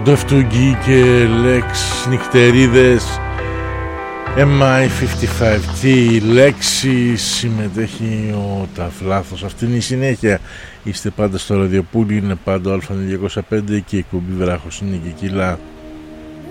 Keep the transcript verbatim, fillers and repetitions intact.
Ντοφτούγκι και Λέξ νυχτερίδες. εμ άι πενήντα πέντε τι λέξη συμμετέχει ο Ταυλάθος. Αυτή είναι η συνέχεια. Είστε πάντα στο ραδιοπούλι, είναι πάντα ο Α διακόσια πέντε και η κουμπί βράχος είναι και κιλά.